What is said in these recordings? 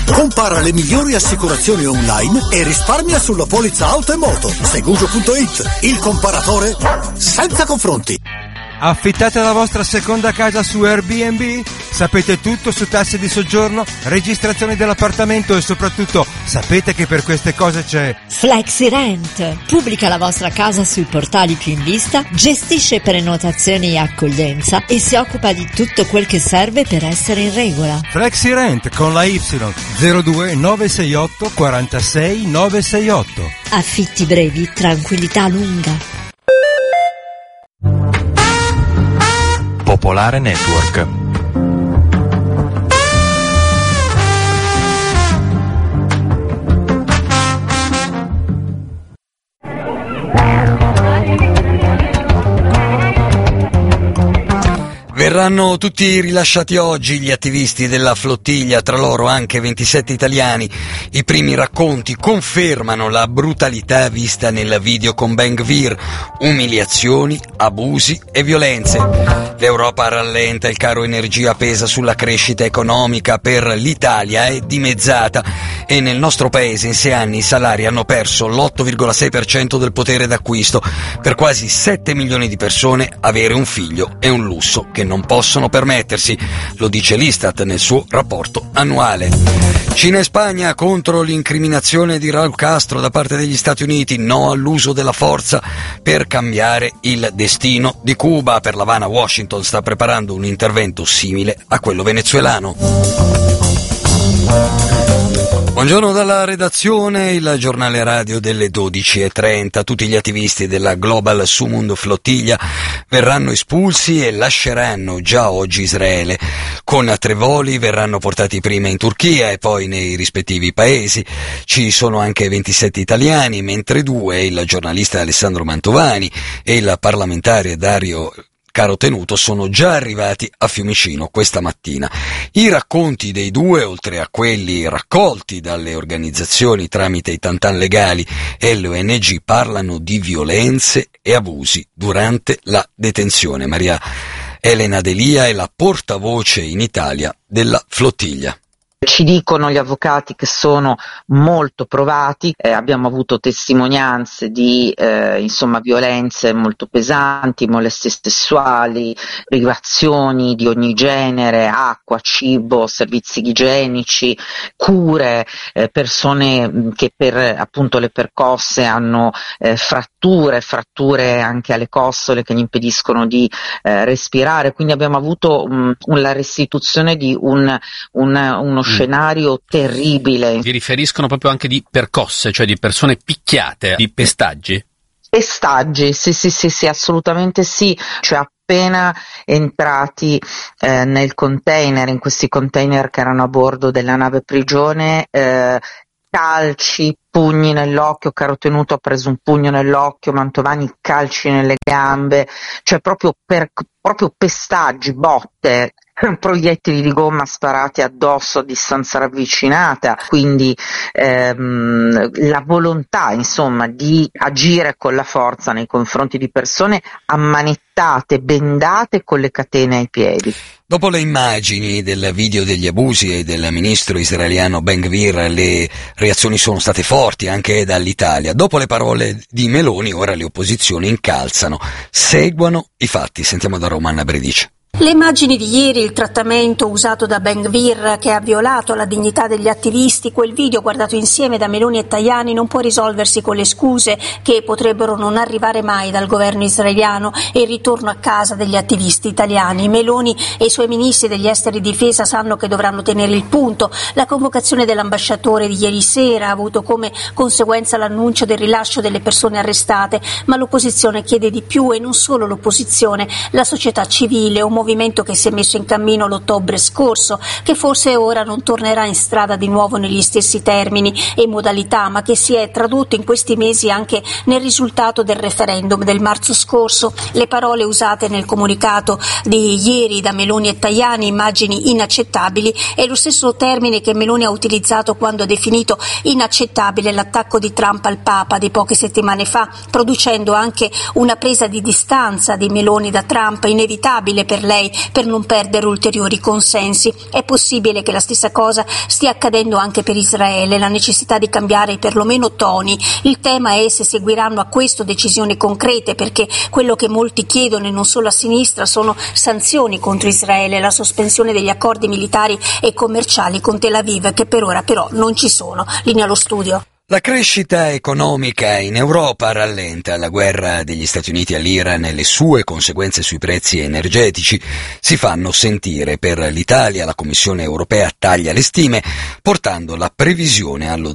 Compara le migliori assicurazioni online e risparmia sulla polizza auto e moto. Segugio.it, il comparatore senza confronti. Affittate la vostra seconda casa su Airbnb? Sapete tutto su tasse di soggiorno, registrazioni dell'appartamento e soprattutto sapete che per queste cose c'è FlexiRent. Pubblica la vostra casa sui portali più in vista, gestisce prenotazioni e accoglienza e si occupa di tutto quel che serve per essere in regola. FlexiRent con la Y 02 968 46 968. Affitti brevi, tranquillità lunga. Popolare Network. Verranno tutti rilasciati oggi gli attivisti della flottiglia, tra loro anche 27 italiani. I primi racconti confermano la brutalità vista nel video con Ben Gvir, umiliazioni, abusi e violenze. L'Europa rallenta, il caro energia pesa sulla crescita economica, per l'Italia è dimezzata e nel nostro paese in 6 anni i salari hanno perso l'8,6% del potere d'acquisto. Per quasi 7 milioni di persone avere un figlio è un lusso che non possono permettersi, lo dice l'Istat nel suo rapporto annuale. Cina e Spagna contro l'incriminazione di Raul Castro da parte degli Stati Uniti, no all'uso della forza per cambiare il destino di Cuba. Per l'Havana Washington sta preparando un intervento simile a quello venezuelano. Buongiorno dalla redazione, il giornale radio delle 12:30. Tutti gli attivisti della Global Sumund Flottiglia verranno espulsi e lasceranno già oggi Israele. Con 3 voli verranno portati prima in Turchia e poi nei rispettivi paesi. Ci sono anche 27 italiani, mentre 2, il giornalista Alessandro Mantovani e il parlamentare Dario Carotenuto, sono già arrivati a Fiumicino questa mattina. I racconti dei 2, oltre a quelli raccolti dalle organizzazioni tramite i tantan legali e l'ONG, parlano di violenze e abusi durante la detenzione. Maria Elena Delia è la portavoce in Italia della flottiglia. Ci dicono gli avvocati che sono molto provati, abbiamo avuto testimonianze di violenze molto pesanti, molestie sessuali, privazioni di ogni genere, acqua, cibo, servizi igienici, cure, persone che per appunto le percosse hanno fratture anche alle costole che gli impediscono di respirare, quindi abbiamo avuto la restituzione di uno scenario terribile. Vi riferiscono proprio anche di percosse, cioè di persone picchiate, di pestaggi? Pestaggi, sì, assolutamente sì, cioè appena entrati nel container, in questi container che erano a bordo della nave prigione, calci, pugni nell'occhio, Carotenuto ha preso un pugno nell'occhio, Mantovani calci nelle gambe, cioè proprio pestaggi, botte, proiettili di gomma sparati addosso a distanza ravvicinata, quindi la volontà di agire con la forza nei confronti di persone ammanettate, bendate con le catene ai piedi. Dopo le immagini del video degli abusi e del ministro israeliano Ben Gvir, le reazioni sono state forti anche dall'Italia. Dopo le parole di Meloni, ora le opposizioni incalzano. Seguono i fatti. Sentiamo da Romanna Bredice. Le immagini di ieri, il trattamento usato da Ben Gvir che ha violato la dignità degli attivisti, quel video guardato insieme da Meloni e Tajani non può risolversi con le scuse che potrebbero non arrivare mai dal governo israeliano e il ritorno a casa degli attivisti italiani. Meloni e i suoi ministri degli esteri e difesa sanno che dovranno tenere il punto. La convocazione dell'ambasciatore di ieri sera ha avuto come conseguenza l'annuncio del rilascio delle persone arrestate, ma l'opposizione chiede di più, e non solo l'opposizione, la società civile, un movimento che si è messo in cammino l'ottobre scorso, che forse ora non tornerà in strada di nuovo negli stessi termini e modalità, ma che si è tradotto in questi mesi anche nel risultato del referendum del marzo scorso. Le parole usate nel comunicato di ieri da Meloni e Tajani, immagini inaccettabili, è lo stesso termine che Meloni ha utilizzato quando ha definito inaccettabile l'attacco di Trump al Papa di poche settimane fa, producendo anche una presa di distanza di Meloni da Trump, inevitabile per lei europei per non perdere ulteriori consensi. È possibile che la stessa cosa stia accadendo anche per Israele, la necessità di cambiare perlomeno toni. Il tema è se seguiranno a questo decisioni concrete, perché quello che molti chiedono, e non solo a sinistra, sono sanzioni contro Israele, la sospensione degli accordi militari e commerciali con Tel Aviv, che per ora però non ci sono. Linea allo studio. La crescita economica in Europa rallenta, la guerra degli Stati Uniti all'Iran e le sue conseguenze sui prezzi energetici si fanno sentire. Per l'Italia la Commissione europea taglia le stime, portando la previsione allo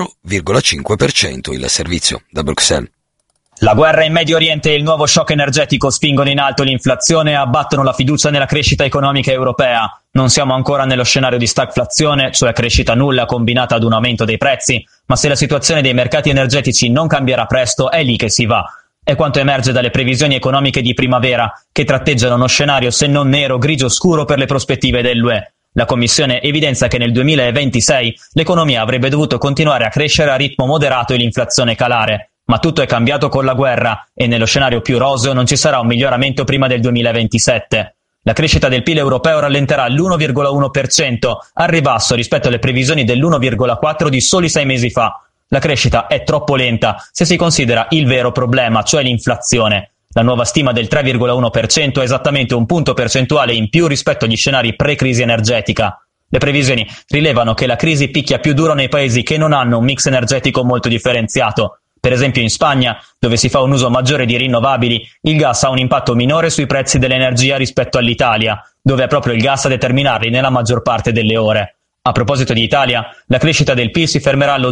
0,5%. Il servizio da Bruxelles. La guerra in Medio Oriente e il nuovo shock energetico spingono in alto l'inflazione e abbattono la fiducia nella crescita economica europea. Non siamo ancora nello scenario di stagflazione, cioè crescita nulla combinata ad un aumento dei prezzi, ma se la situazione dei mercati energetici non cambierà presto, è lì che si va. È quanto emerge dalle previsioni economiche di primavera, che tratteggiano uno scenario se non nero, grigio scuro per le prospettive dell'UE. La Commissione evidenzia che nel 2026 l'economia avrebbe dovuto continuare a crescere a ritmo moderato e l'inflazione calare. Ma tutto è cambiato con la guerra e nello scenario più roseo non ci sarà un miglioramento prima del 2027. La crescita del PIL europeo rallenterà all'1,1%, al ribasso rispetto alle previsioni dell'1,4% di soli 6 mesi fa. La crescita è troppo lenta se si considera il vero problema, cioè l'inflazione. La nuova stima del 3,1% è esattamente un punto percentuale in più rispetto agli scenari pre-crisi energetica. Le previsioni rilevano che la crisi picchia più duro nei paesi che non hanno un mix energetico molto differenziato. Per esempio in Spagna, dove si fa un uso maggiore di rinnovabili, il gas ha un impatto minore sui prezzi dell'energia rispetto all'Italia, dove è proprio il gas a determinarli nella maggior parte delle ore. A proposito di Italia, la crescita del PIL si fermerà allo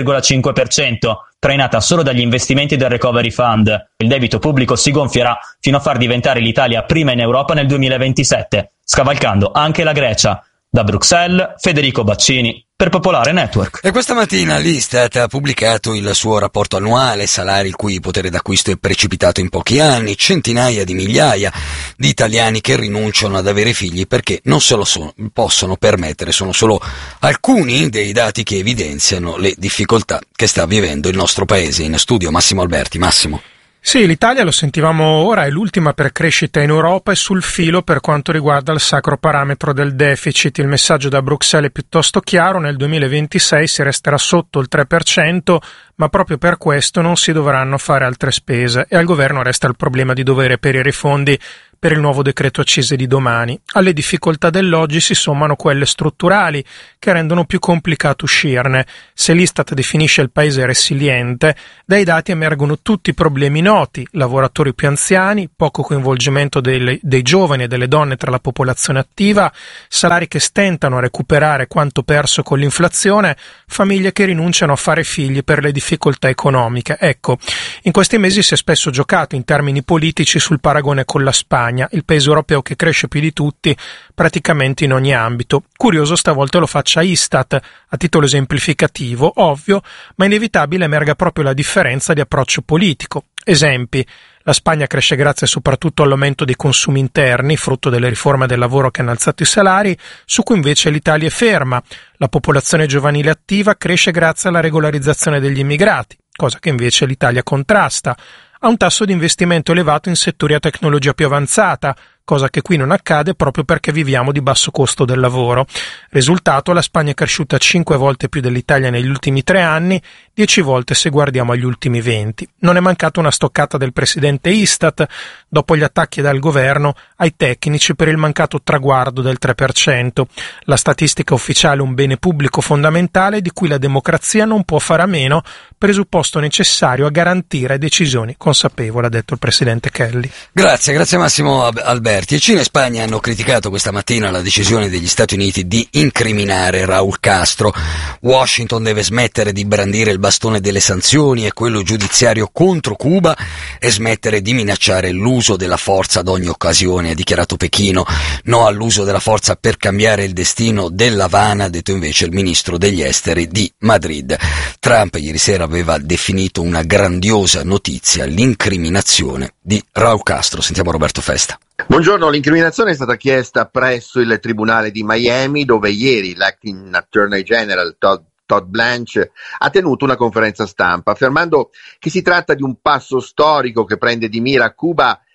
0,5%, trainata solo dagli investimenti del Recovery Fund. Il debito pubblico si gonfierà fino a far diventare l'Italia prima in Europa nel 2027, scavalcando anche la Grecia. Da Bruxelles, Federico Baccini, per Popolare Network. E questa mattina l'Istat ha pubblicato il suo rapporto annuale, salari il cui potere d'acquisto è precipitato in pochi anni, centinaia di migliaia di italiani che rinunciano ad avere figli perché non se lo possono permettere. Sono solo alcuni dei dati che evidenziano le difficoltà che sta vivendo il nostro paese. In studio Massimo Alberti. Massimo. Sì, l'Italia, lo sentivamo ora, è l'ultima per crescita in Europa e sul filo per quanto riguarda il sacro parametro del deficit. Il messaggio da Bruxelles è piuttosto chiaro: nel 2026 si resterà sotto il 3%, ma proprio per questo non si dovranno fare altre spese e al governo resta il problema di dover reperire i fondi per il nuovo decreto accise di domani. Alle difficoltà dell'oggi si sommano quelle strutturali che rendono più complicato uscirne. Se l'Istat definisce il paese resiliente, dai dati emergono tutti i problemi noti: lavoratori più anziani, poco coinvolgimento dei giovani e delle donne tra la popolazione attiva, salari che stentano a recuperare quanto perso con l'inflazione, famiglie che rinunciano a fare figli per le difficoltà economiche. Ecco, in questi mesi si è spesso giocato in termini politici sul paragone con la Spagna, il paese europeo che cresce più di tutti praticamente in ogni ambito. Curioso stavolta lo faccia Istat, a titolo esemplificativo, ovvio, ma inevitabile emerga proprio la differenza di approccio politico. Esempi: la Spagna cresce grazie soprattutto all'aumento dei consumi interni, frutto delle riforme del lavoro che hanno alzato i salari, su cui invece l'Italia è ferma. La popolazione giovanile attiva cresce grazie alla regolarizzazione degli immigrati, cosa che invece l'Italia contrasta. Ha un tasso di investimento elevato in settori a tecnologia più avanzata, cosa che qui non accade proprio perché viviamo di basso costo del lavoro. Risultato: la Spagna è cresciuta 5 volte più dell'Italia negli ultimi 3 anni, 10 volte se guardiamo agli ultimi 20. Non è mancata una stoccata del presidente Istat, dopo gli attacchi dal governo ai tecnici per il mancato traguardo del 3%. La statistica ufficiale è un bene pubblico fondamentale di cui la democrazia non può fare a meno, presupposto necessario a garantire decisioni consapevoli, ha detto il presidente Kelly. Grazie Massimo Alberti. E Cina e Spagna hanno criticato questa mattina la decisione degli Stati Uniti di incriminare Raúl Castro. Washington deve smettere di brandire il bastone delle sanzioni e quello giudiziario contro Cuba e smettere di minacciare l'uso della forza ad ogni occasione, ha dichiarato Pechino. No all'uso della forza per cambiare il destino dell'Havana, ha detto invece il ministro degli esteri di Madrid. Trump ieri sera aveva definito una grandiosa notizia l'incriminazione di Raúl Castro. Sentiamo Roberto Festa. Buongiorno, l'incriminazione è stata chiesta presso il Tribunale di Miami, dove ieri l'acting Attorney General Todd Blanche ha tenuto una conferenza stampa affermando che si tratta di un passo storico che prende di mira Cuba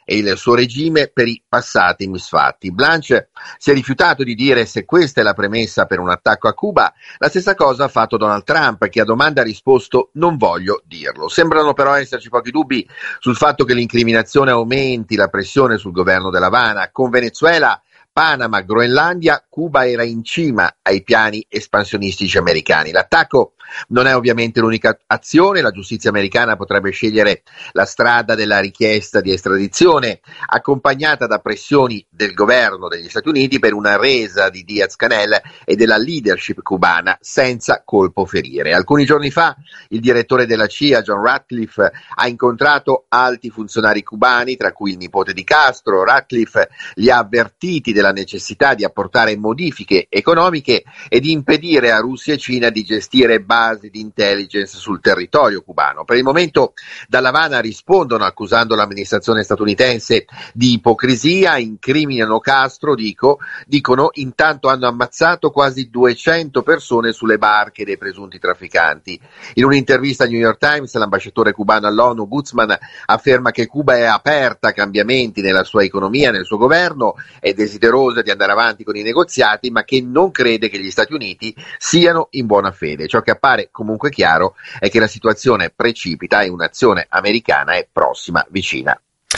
e il suo regime per i passati misfatti. Blanche si è rifiutato di dire se questa è la premessa per un attacco a Cuba. La stessa cosa ha fatto Donald Trump, che a domanda ha risposto non voglio dirlo. Sembrano però esserci pochi dubbi sul fatto che l'incriminazione aumenti la pressione sul governo dell'Havana. Con Venezuela, Panama, Groenlandia, Cuba era in cima ai piani espansionistici americani. L'attacco non è ovviamente l'unica azione, la giustizia americana potrebbe scegliere la strada della richiesta di estradizione, accompagnata da pressioni del governo degli Stati Uniti per una resa di Diaz-Canel e della leadership cubana senza colpo ferire. Alcuni giorni fa il direttore della CIA, John Ratcliffe, ha incontrato alti funzionari cubani, tra cui il nipote di Castro. Ratcliffe li ha avvertiti della necessità di apportare modifiche economiche e di impedire a Russia e Cina di gestire basi di intelligence sul territorio cubano. Per il momento dall'Havana rispondono accusando l'amministrazione statunitense di ipocrisia, incriminano Castro, dicono intanto hanno ammazzato quasi 200 persone sulle barche dei presunti trafficanti. In un'intervista al New York Times l'ambasciatore cubano all'ONU Guzman afferma che Cuba è aperta a cambiamenti nella sua economia, nel suo governo, è desiderosa di andare avanti con i negoziati, ma che non crede che gli Stati Uniti siano in buona fede. Ciò che appare comunque chiaro è che la situazione precipita e un'azione americana è prossima, vicina.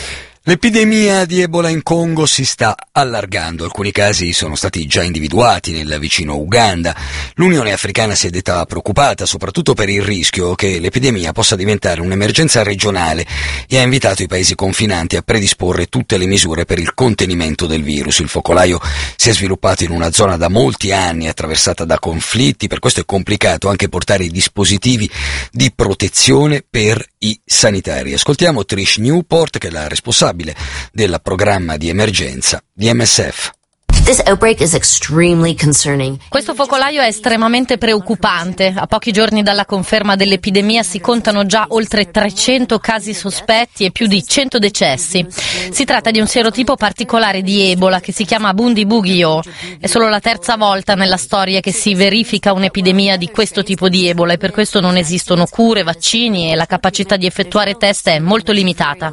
L'epidemia di Ebola in Congo si sta allargando, alcuni casi sono stati già individuati nel vicino Uganda. L'Unione Africana si è detta preoccupata soprattutto per il rischio che l'epidemia possa diventare un'emergenza regionale e ha invitato i paesi confinanti a predisporre tutte le misure per il contenimento del virus. Il focolaio si è sviluppato in una zona da molti anni attraversata da conflitti, per questo è complicato anche portare i dispositivi di protezione per i sanitari. Ascoltiamo Trish Newport, che è la responsabile del programma di emergenza di MSF. Questo focolaio è estremamente preoccupante. A pochi giorni dalla conferma dell'epidemia si contano già oltre 300 casi sospetti e più di 100 decessi. Si tratta di un serotipo particolare di Ebola che si chiama Bundibugyo. È solo la terza volta nella storia che si verifica un'epidemia di questo tipo di Ebola e per questo non esistono cure, vaccini e la capacità di effettuare test è molto limitata.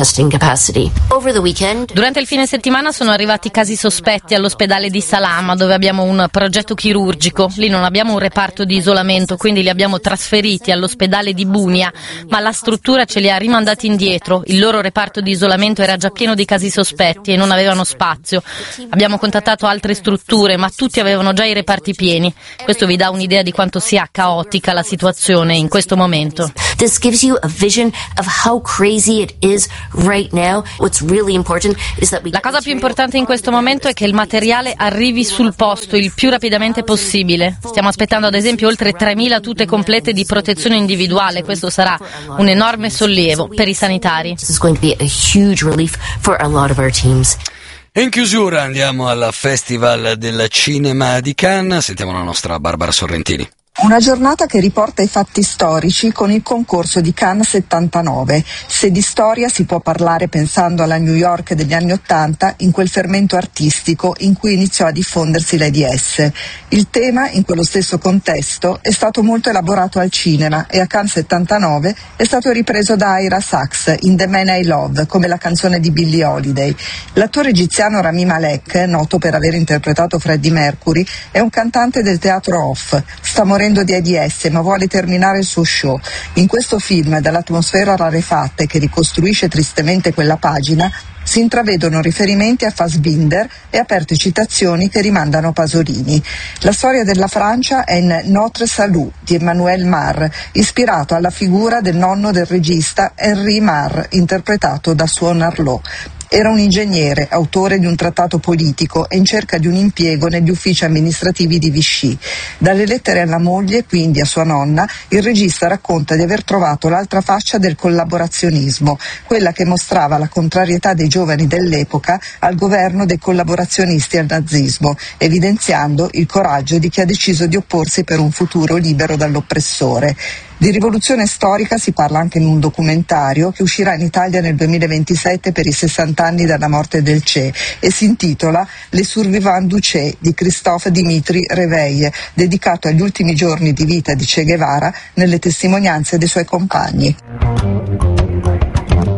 Durante il fine settimana sono arrivati casi sospetti all'ospedale di Salama, dove abbiamo un progetto chirurgico. Lì non abbiamo un reparto di isolamento, quindi li abbiamo trasferiti all'ospedale di Bunia, ma la struttura ce li ha rimandati indietro. Il loro reparto di isolamento era già pieno di casi sospetti e non avevano spazio. Abbiamo contattato altre strutture, ma tutti avevano già i reparti pieni. Questo vi dà un'idea di quanto sia caotica la situazione in questo momento. This gives you a vision of how crazy it is right now. What's really important is that La cosa più importante in questo momento è che il materiale arrivi sul posto il più rapidamente possibile. Stiamo aspettando ad esempio oltre 3.000 tute complete di protezione individuale. Questo sarà un enorme sollievo per i sanitari. This is going to be a huge relief for a lot of our teams. E in chiusura andiamo al Festival del Cinema di Cannes. Sentiamo la nostra Barbara Sorrentini. Una giornata che riporta i fatti storici con il concorso di Cannes 79. Se di storia si può parlare pensando alla New York degli anni '80, in quel fermento artistico in cui iniziò a diffondersi l'AIDS. Il tema, in quello stesso contesto, è stato molto elaborato al cinema e a Cannes 79 è stato ripreso da Ira Sachs in The Man I Love, come la canzone di Billie Holiday. L'attore egiziano Rami Malek, noto per aver interpretato Freddie Mercury, è un cantante del teatro off. Sta morendo di AIDS, ma vuole terminare il suo show. In questo film, dall'atmosfera rarefatta che ricostruisce tristemente quella pagina, si intravedono riferimenti a Fassbinder e aperte citazioni che rimandano a Pasolini. La storia della Francia è in Notre Salut di Emmanuel Mar, ispirato alla figura del nonno del regista Henri Mar, interpretato da Suon Arlot. Era un ingegnere, autore di un trattato politico e in cerca di un impiego negli uffici amministrativi di Vichy. Dalle lettere alla moglie, quindi a sua nonna, il regista racconta di aver trovato l'altra faccia del collaborazionismo, quella che mostrava la contrarietà dei giovani dell'epoca al governo dei collaborazionisti al nazismo, evidenziando il coraggio di chi ha deciso di opporsi per un futuro libero dall'oppressore. Di rivoluzione storica si parla anche in un documentario che uscirà in Italia nel 2027 per i 60 anni dalla morte del Che e si intitola Les Survivants du Che di Christophe Dimitri Reveille, dedicato agli ultimi giorni di vita di Che Guevara nelle testimonianze dei suoi compagni.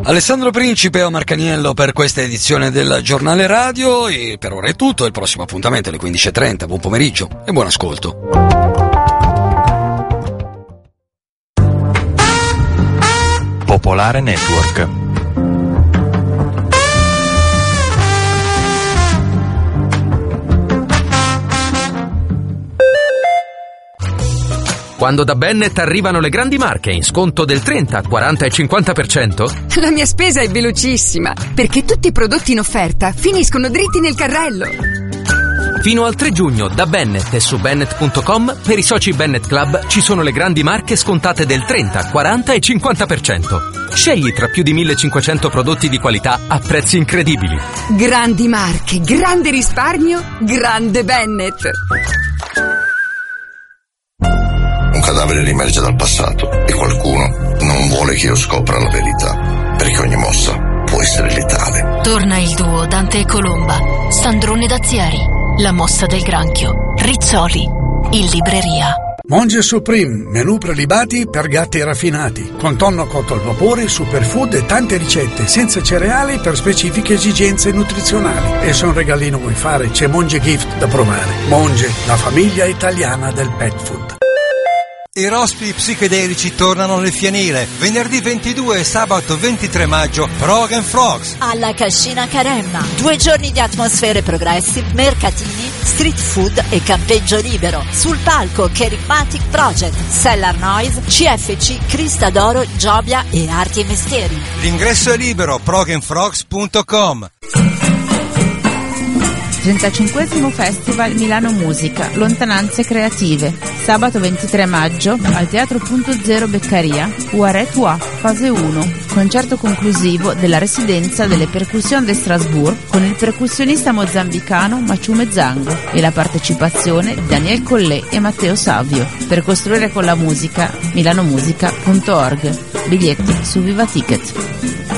Alessandro Principe e Omar Caniello per questa edizione del Giornale Radio, e per ora è tutto. Il prossimo appuntamento alle 15:30. Buon pomeriggio e buon ascolto. Popolare Network. Quando da Bennett arrivano le grandi marche in sconto del 30, 40 e 50%? La mia spesa è velocissima, perché tutti i prodotti in offerta finiscono dritti nel carrello. Fino al 3 giugno da Bennett e su Bennett.com per i soci Bennett Club ci sono le grandi marche scontate del 30, 40 e 50%. Scegli tra più di 1500 prodotti di qualità a prezzi incredibili. Grandi marche, grande risparmio, grande Bennett. Un cadavere riemerge dal passato e qualcuno non vuole che io scopra la verità, perché ogni mossa può essere letale. Torna il duo Dante e Colomba, Sandrone Dazieri, La mossa del granchio, Rizzoli, in libreria. Monge Supreme, menù prelibati per gatti raffinati, con tonno cotto al vapore, superfood e tante ricette, senza cereali per specifiche esigenze nutrizionali. E se un regalino vuoi fare, c'è Monge Gift da provare. Monge, la famiglia italiana del pet food. I rospi psichedelici tornano nel fienile. Venerdì 22 e sabato 23 maggio, Frog and Frogs. Alla Cascina Caremma. 2 giorni di atmosfere progressive, mercatini, street food e campeggio libero. Sul palco Kerigmatic Project, Cellar Noise, CFC, Crista d'Oro, Giobia e Arti e Mestieri. L'ingresso è libero, frogandfrogs.com. 35esimo Festival Milano Musica, Lontananze Creative. Sabato 23 maggio al Teatro Punto Zero Beccaria, Uaret Ua, fase 1. Concerto conclusivo della residenza delle Percussions de Strasbourg con il percussionista mozambicano Maciume Zango e la partecipazione di Daniel Collet e Matteo Savio. Per costruire con la musica, milanomusica.org. Biglietti su Viva Ticket.